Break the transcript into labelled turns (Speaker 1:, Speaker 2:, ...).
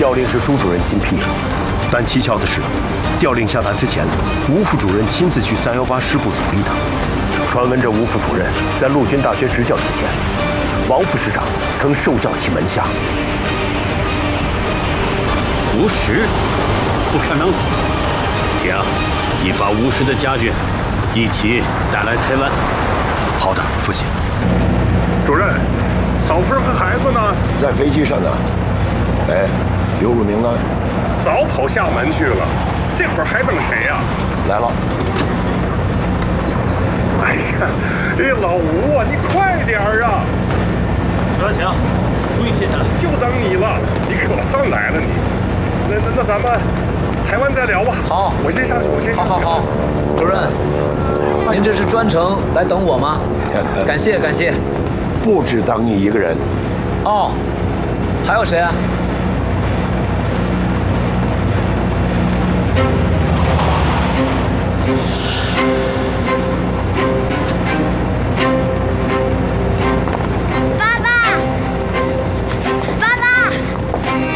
Speaker 1: 调令是朱主任亲批，但蹊跷的是，调令下达之前，吴副主任亲自去318师部走了一趟。传闻这吴副主任在陆军大学执教期间，王副师长曾受教其门下。
Speaker 2: 吴石，不可能！姐，你把吴石的家眷一起带来台湾。
Speaker 1: 好的，父亲。
Speaker 3: 主任，嫂夫人和孩子呢？
Speaker 4: 在飞机上呢。哎，刘汝明呢？
Speaker 3: 早跑厦门去了，这会儿还等谁呀？
Speaker 4: 来了。
Speaker 3: 哎呀，老吴啊，你快点儿啊！
Speaker 2: 主任请，不用谢谢了。
Speaker 3: 就等你了，你可算来了你。那咱们台湾再聊吧。
Speaker 5: 好，
Speaker 3: 我先上去，
Speaker 5: 好，主任，您这是专程来等我吗？感谢。
Speaker 4: 不只等你一个人。
Speaker 5: 哦，还有谁啊？